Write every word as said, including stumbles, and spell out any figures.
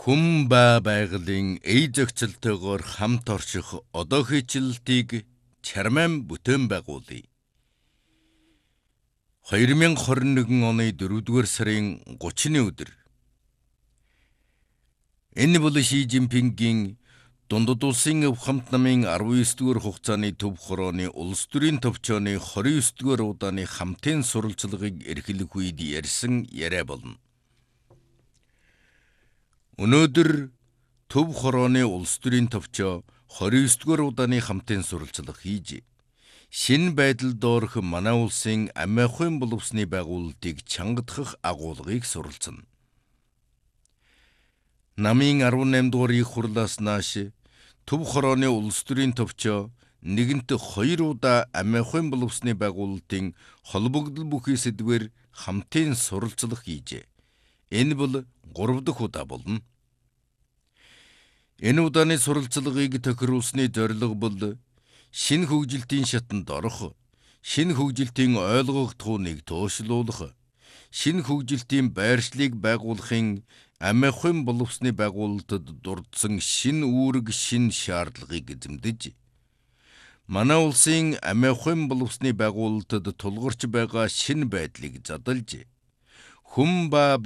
Хүн ба байгалийн эй зохицолтойгоор хамт орших одоо хийчлэлтийг чармаан бүтээн байгуулъя. хоёр мянга хорин нэгэн оны дөрөвдүгээр сарын гуравны өдөр. Энэ бол Ши Жинпингийн Дундад улсын өв хамт намын арван есдүгээр хугацааны төв хорооны улс төрийн товчооны хорин есдүгээр удааны хамтын сурвалжлагыг эрхлэх үед ярьсан яриа болно. Өнөөдөр төв хорооны улс төрийн товчоо хорин есдүгээр удааны хамтын сурвалжлага хийж, шинэ байдалд орох манай улсын амиахын боловсны байгуулалтыг чангадах агуулгыг суралцна. Намын арван наймдугаар дугаар их хурлаас нааш төв хорооны улс төрийн товчоо нэгэнт хоёр удаа амиахын боловсны байгуулалтын холбогдол бүхий сэдвээр хамтын сурвалжлага хийжээ. Энэ бол гурав дахь удаа болно. Энэ удааны сурвалжлагыг тохируулсны зорилго бол шинэ хөгжилтийн шатанд орох, шинэ хөгжилтийн ойлгогдох үныг туушлуулах, шинэ хөгжилтийн байршлыг байгуулахын амиахын боловсны байгуулалтад дурдсан шинэ үүрэг, шинэ шаардлагыг эзэмдэж, манай улсын амиахын боловсны байгуулалтад тулгарч байгаа шинэ байдлыг задалж, хүн ба